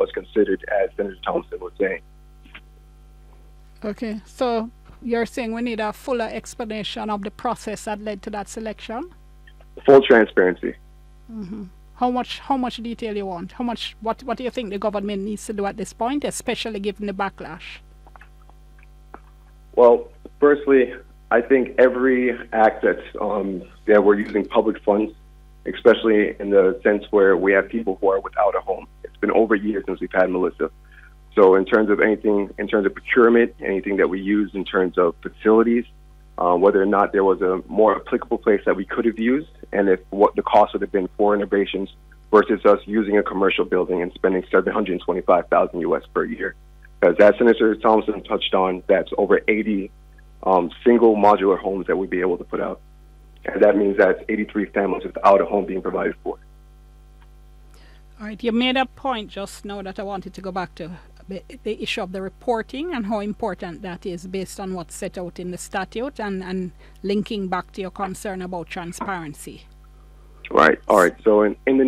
was considered, as Senator Thompson was saying. Okay, so you're saying we need a fuller explanation of the process that led to that selection? Full transparency. How much detail you want? What do you think the government needs to do at this point, especially given the backlash? Well, firstly, I think every act that we're using public funds, especially in the sense where we have people who are without a home. It's been over a year since we've had Melissa. So in terms of procurement, anything that we use in terms of facilities, whether or not there was a more applicable place that we could have used, and if what the cost would have been for innovations versus us using a commercial building and spending $725,000 US per year. Because as Senator Thompson touched on, that's over 80 single modular homes that we'd be able to put out. And that means that's 83 families without a home being provided for. All right, you made a point just now that I wanted to go back to the issue of the reporting and how important that is based on what's set out in the statute and linking back to your concern about transparency. Right. All right. So in the